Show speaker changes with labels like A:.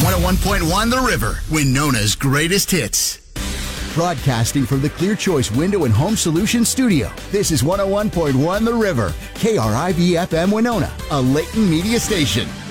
A: 101.1 The River, Winona's greatest hits. Broadcasting from the Clear Choice Window and Home Solutions studio, this is 101.1 The River, KRIV-FM Winona, a Layton media station.